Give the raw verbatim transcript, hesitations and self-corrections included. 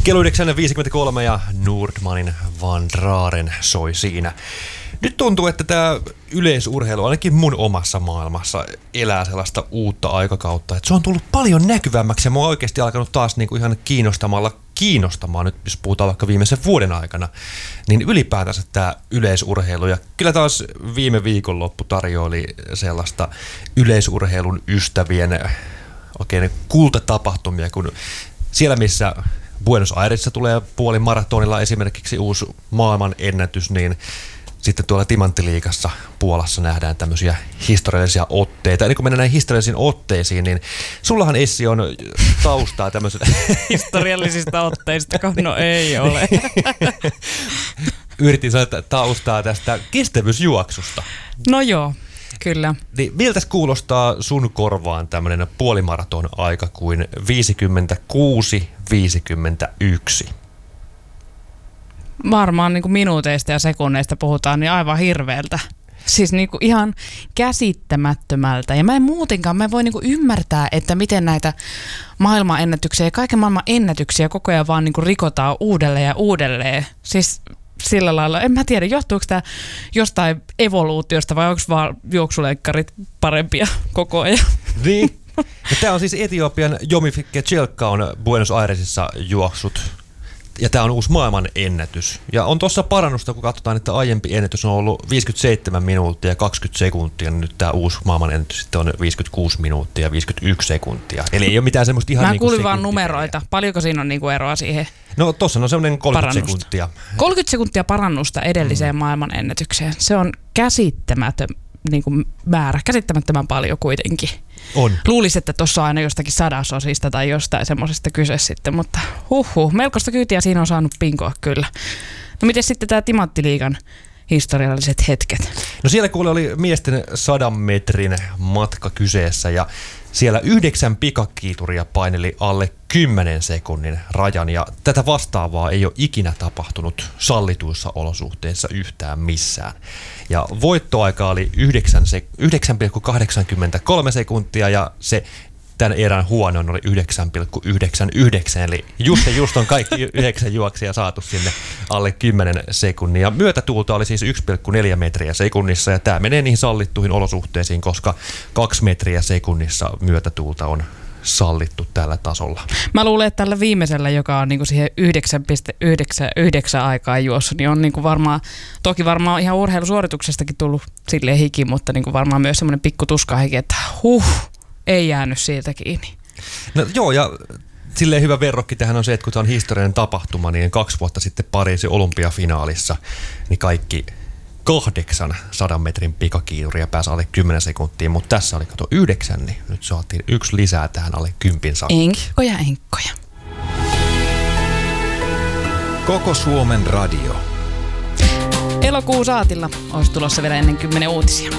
Kello yhdeksän viisikymmentäkolme ja Nordmanin Van Draaren soi siinä. Nyt tuntuu, että tämä yleisurheilu, ainakin mun omassa maailmassa, elää sellaista uutta aikakautta. Että se on tullut paljon näkyvämmäksi ja mua on oikeasti alkanut taas niinku ihan kiinnostamalla kiinnostamaan, nyt jos puhutaan vaikka viimeisen vuoden aikana, niin ylipäätänsä tämä yleisurheilu. Ja kyllä taas viime viikonloppu tarjoili sellaista yleisurheilun ystävien oikein kultatapahtumia, kun siellä missä Buenos Airesissa tulee puolimaratonilla esimerkiksi uusi maailman ennätys, niin sitten tuolla Timanttiliigassa Puolassa nähdään tämmöisiä historiallisia otteita. Ennen kuin mennään näihin historiallisiin otteisiin, niin sullahan Essi on taustaa tämmöisestä historiallisista otteista, no ei ole. Yritin saada taustaa tästä kestävyysjuoksusta. No joo, kyllä. Niin miltäs kuulostaa sun korvaan tämmöinen puolimaraton aika kuin viisikymmentäkuusi viisikymmentäyksi? Varmaan niin kuin minuuteista ja sekunneista puhutaan, niin aivan hirveältä. Siis niin kuin ihan käsittämättömältä. Ja mä en muutenkaan, mä en voi niin kuin ymmärtää, että miten näitä maailmanennätyksiä ja kaiken maailman ennätyksiä koko ajan vaan niin kuin rikotaan uudelleen ja uudelleen. Siis sillä lailla, en mä tiedä, johtuuko tämä jostain evoluutiosta vai onko vaan juoksuleikkarit parempia koko ajan? Niin. Ja tämä on siis Etiopian Yomi Kechelka on Buenos Airesissa juoksut. Ja tämä on uusi maailman ennätys. Ja on tuossa parannusta, kun katsotaan, että aiempi ennätys on ollut viisikymmentäseitsemän minuuttia ja kaksikymmentä sekuntia. Niin nyt tämä uusi maailman ennätys sitten on viisikymmentäkuusi minuuttia ja viisikymmentäyksi sekuntia. Eli ei ole mitään semmoista ihan Mä niinku kuulin vaan numeroita. Paljonko siinä on niinku eroa siihen? No tuossa on semmoinen kolmekymmentä parannusta. sekuntia. kolmekymmentä sekuntia parannusta edelliseen mm. maailman ennätykseen. Se on käsittämätön niinku määrä. Käsittämättömän paljon kuitenkin. On. Luulisi, että tuossa on aina jostakin sadasosista tai jostain semmoisesta kyse sitten, mutta huhhuh, melkoista kyytiä siinä on saanut pinkoa kyllä. No miten sitten tämä Timanttiliigan historialliset hetket? No siellä kuule oli miesten sadan metrin matka kyseessä ja siellä yhdeksän pikakiituria paineli alle kymmenen sekunnin rajan ja tätä vastaavaa ei ole ikinä tapahtunut sallituissa olosuhteissa yhtään missään. Ja voittoaika oli yhdeksän pilkku kahdeksankymmentäkolme sekuntia ja se tämän erän huonoin oli yhdeksän pilkku yhdeksänkymmentäyhdeksän, eli just ja just on kaikki yhdeksän juoksia saatu sinne alle kymmenen sekunnia. Myötätuulta oli siis yksi pilkku neljä metriä sekunnissa ja tämä menee niihin sallittuihin olosuhteisiin, koska kaksi metriä sekunnissa myötätuulta on sallittu tällä tasolla. Mä luulen, että tällä viimeisellä, joka on niinku siihen yhdeksän pilkku yhdeksänkymmentäyhdeksän aikaan juossut, niin on niinku varmaan, toki varmaan ihan urheilusuorituksestakin tullut silleen hiki, mutta niinku varmaan myös semmoinen pikku tuskahiki, että huh, ei jäänyt siitä kiinni. No joo, ja silleen hyvä verrokki tähän on se, että kun tämä on historiallinen tapahtuma, niin kaksi vuotta sitten Pariisin olympiafinaalissa, niin kaikki kahdeksan sadan metrin pikakiituria pääsi alle kymmenen sekuntia, mutta tässä oli kato yhdeksän, niin nyt saatiin yksi lisää tähän alle kympin saakka. Enkkoja, enkkoja. Koko Suomen radio. Elokuun saatilla olisi tulossa vielä ennen kymmenen uutisia.